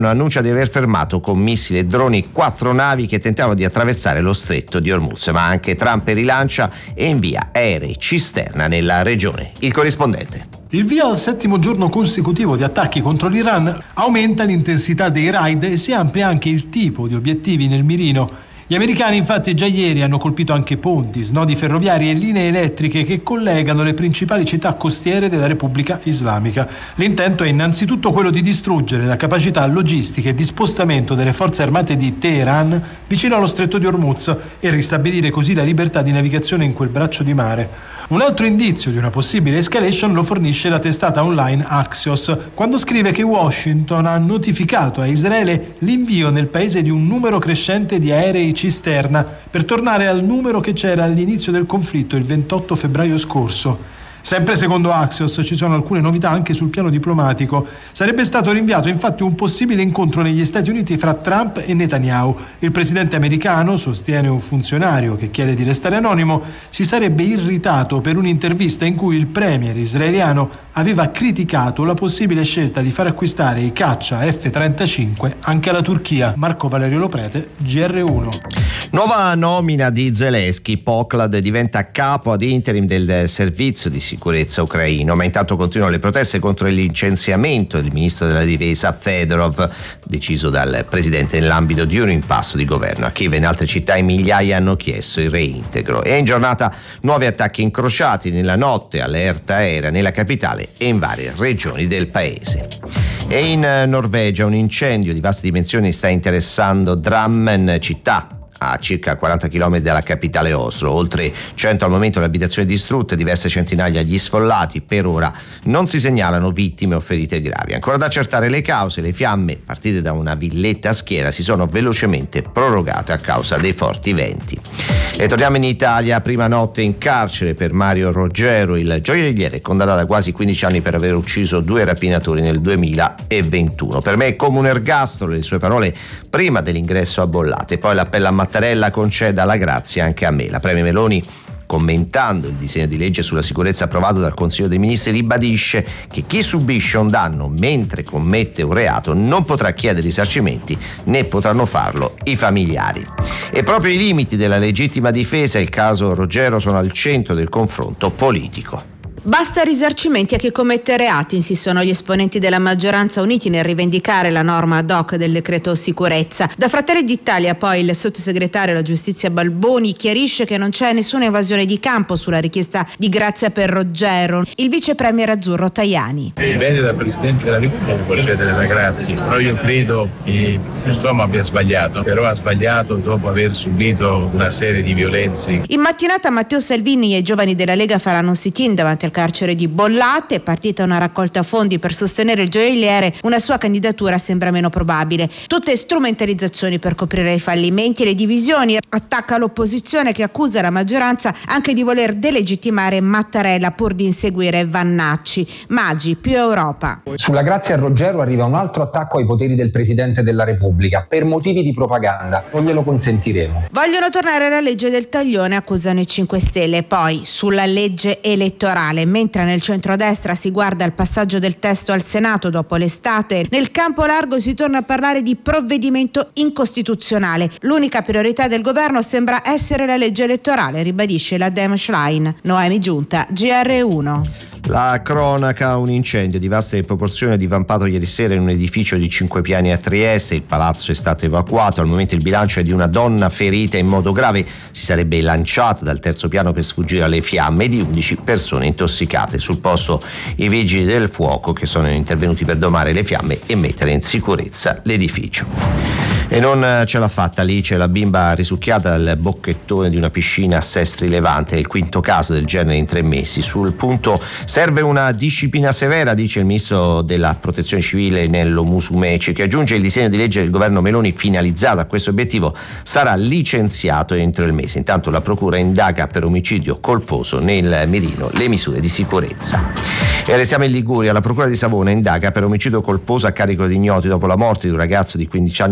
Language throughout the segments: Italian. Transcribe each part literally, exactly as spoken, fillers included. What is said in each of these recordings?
annuncia di aver fermato con missili e droni quattro navi che tentavano di attraversare lo stretto di Hormuz, ma anche Trump rilancia e invia aerei cisterna nella regione. Il corrispondente. Il via al settimo giorno consecutivo di attacchi contro l'Iran aumenta l'intensità dei raid e si amplia anche il tipo di obiettivi nel mirino. Gli americani infatti già ieri hanno colpito anche ponti, snodi ferroviari e linee elettriche che collegano le principali città costiere della Repubblica Islamica. L'intento è innanzitutto quello di distruggere la capacità logistica e di spostamento delle forze armate di Teheran vicino allo stretto di Hormuz e ristabilire così la libertà di navigazione in quel braccio di mare. Un altro indizio di una possibile escalation lo fornisce la testata online Axios, quando scrive che Washington ha notificato a Israele l'invio nel paese di un numero crescente di aerei cisterna per tornare al numero che c'era all'inizio del conflitto il ventotto febbraio scorso. Sempre secondo Axios ci sono alcune novità anche sul piano diplomatico. Sarebbe stato rinviato infatti un possibile incontro negli Stati Uniti fra Trump e Netanyahu. Il presidente americano, sostiene un funzionario che chiede di restare anonimo, si sarebbe irritato per un'intervista in cui il premier israeliano aveva criticato la possibile scelta di far acquistare i caccia F trentacinque anche alla Turchia. Marco Valerio Loprete, G R uno. Nuova nomina di Zelensky, Poklad diventa capo ad interim del servizio di sicurezza ucraino, ma intanto continuano le proteste contro il licenziamento del ministro della difesa Fedorov, deciso dal presidente nell'ambito di un impasto di governo. A Kiev e in altre città in migliaia hanno chiesto il reintegro. E in giornata nuovi attacchi incrociati, nella notte allerta aerea nella capitale e in varie regioni del paese. E in Norvegia un incendio di vaste dimensioni sta interessando Drammen città, a circa quaranta chilometri dalla capitale Oslo. Oltre cento al momento le abitazioni distrutte, diverse centinaia gli sfollati. Per ora non si segnalano vittime o ferite gravi. Ancora da accertare le cause. Le fiamme, partite da una villetta a schiera, si sono velocemente prorogate a causa dei forti venti. E torniamo in Italia. Prima notte in carcere per Mario Roggero, il gioielliere condannato a quasi quindici anni per aver ucciso due rapinatori nel duemilaventuno. Per me è come un ergastolo, le sue parole prima dell'ingresso a Bollate. Poi l'appello a Mattarella: conceda la grazia anche a me. La Premier Meloni, commentando il disegno di legge sulla sicurezza approvato dal Consiglio dei Ministri, ribadisce che chi subisce un danno mentre commette un reato non potrà chiedere risarcimenti, né potranno farlo i familiari. E proprio i limiti della legittima difesa e il caso Roggero sono al centro del confronto politico. Basta risarcimenti a chi commette reati, insistono gli esponenti della maggioranza uniti nel rivendicare la norma ad hoc del decreto sicurezza. Da Fratelli d'Italia poi il sottosegretario alla giustizia Balboni chiarisce che non c'è nessuna evasione di campo sulla richiesta di grazia per Roggero. Il vice premier azzurro Tajani: dipende dal Presidente della Repubblica concedere la grazia, però io credo che insomma abbia sbagliato, però ha sbagliato dopo aver subito una serie di violenze. In mattinata Matteo Salvini e i giovani della Lega faranno un sit-in davanti al carcere di Bollate. È partita una raccolta fondi per sostenere il gioielliere, una sua candidatura sembra meno probabile. Tutte strumentalizzazioni per coprire i fallimenti e le divisioni. Attacca l'opposizione che accusa la maggioranza anche di voler delegittimare Mattarella pur di inseguire Vannacci. Maggi, più Europa. Sulla grazia a Roggero arriva un altro attacco ai poteri del Presidente della Repubblica per motivi di propaganda. Non glielo consentiremo. Vogliono tornare alla legge del taglione, accusano i cinque Stelle. Poi sulla legge elettorale, mentre nel centrodestra si guarda al passaggio del testo al Senato dopo l'estate, nel campo largo si torna a parlare di provvedimento incostituzionale. L'unica priorità del governo sembra essere la legge elettorale, ribadisce la Dem Schlein. Noemi Giunta, G R uno. La cronaca: un incendio di vaste proporzioni divampato ieri sera in un edificio di cinque piani a Trieste. Il palazzo è stato evacuato. Al momento il bilancio è di una donna ferita in modo grave, si sarebbe lanciata dal terzo piano per sfuggire alle fiamme, e di undici persone intossicate. Sul posto i vigili del fuoco che sono intervenuti per domare le fiamme e mettere in sicurezza l'edificio. E non ce l'ha fatta Alice, la bimba risucchiata dal bocchettone di una piscina a Sestri Levante. È il quinto caso del genere in tre mesi. Sul punto serve una disciplina severa, dice il ministro della protezione civile Nello Musumeci, che aggiunge: il disegno di legge del governo Meloni finalizzato a questo obiettivo sarà licenziato entro il mese. Intanto la procura indaga per omicidio colposo nel mirino le misure di sicurezza. E restiamo in Liguria. La procura di Savona indaga per omicidio colposo a carico di ignoti dopo la morte di un ragazzo di quindici anni folgorato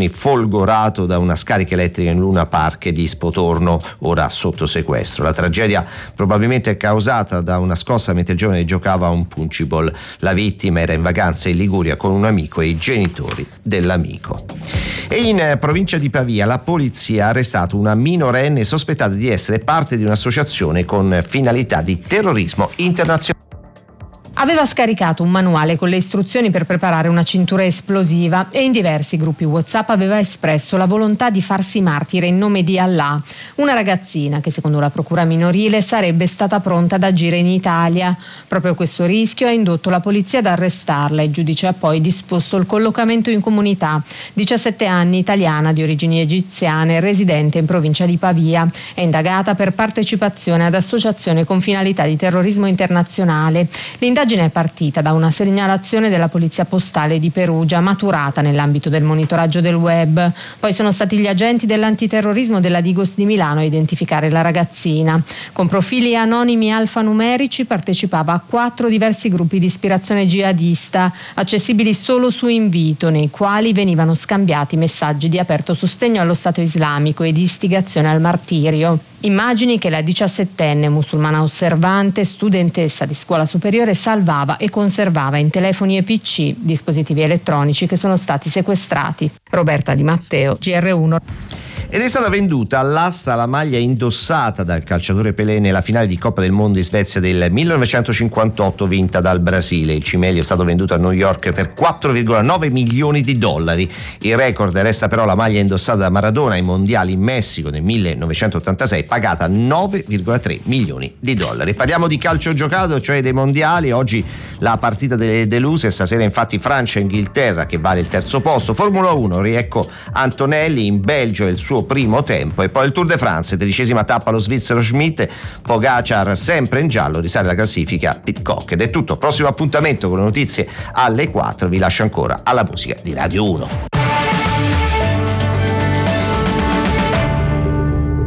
folgorato da una scarica elettrica in Luna Park di Spotorno, ora sotto sequestro. La tragedia probabilmente è causata da una scossa mentre il giovane giocava a un punchball. La vittima era in vacanza in Liguria con un amico e i genitori dell'amico. E in provincia di Pavia la polizia ha arrestato una minorenne sospettata di essere parte di un'associazione con finalità di terrorismo internazionale. Aveva scaricato un manuale con le istruzioni per preparare una cintura esplosiva e in diversi gruppi WhatsApp aveva espresso la volontà di farsi martire in nome di Allah, una ragazzina che secondo la procura minorile sarebbe stata pronta ad agire in Italia. Proprio questo rischio ha indotto la polizia ad arrestarla. Il giudice ha poi disposto il collocamento in comunità. diciassette anni, italiana di origini egiziane, residente in provincia di Pavia. È indagata per partecipazione ad associazione con finalità di terrorismo internazionale. L'indagine è partita da una segnalazione della Polizia Postale di Perugia, maturata nell'ambito del monitoraggio del web. Poi sono stati gli agenti dell'antiterrorismo della Digos di Milano a identificare la ragazzina. Con profili anonimi alfanumerici partecipava a quattro diversi gruppi di ispirazione jihadista, accessibili solo su invito, nei quali venivano scambiati messaggi di aperto sostegno allo Stato islamico e di istigazione al martirio. Immagini che la diciassettenne musulmana osservante, studentessa di scuola superiore, salvava e conservava in telefoni e P C, dispositivi elettronici che sono stati sequestrati. Roberta Di Matteo, G R uno. Ed è stata venduta all'asta la maglia indossata dal calciatore Pelé nella finale di Coppa del Mondo in Svezia del millenovecentocinquantotto vinta dal Brasile. Il cimelio è stato venduto a New York per quattro virgola nove milioni di dollari. Il record resta però la maglia indossata da Maradona ai mondiali in Messico nel millenovecentottantasei, pagata nove virgola tre milioni di dollari. Parliamo di calcio giocato, cioè dei mondiali. Oggi la partita delle deluse, stasera infatti Francia e Inghilterra che vale il terzo posto. Formula uno, riecco Antonelli in Belgio e il suo primo tempo, e poi il Tour de France, tredicesima tappa allo svizzero Schmidt, Pogacar sempre in giallo, risale la classifica Pidcock. Ed è tutto, prossimo appuntamento con le notizie alle quattro, vi lascio ancora alla musica di Radio uno.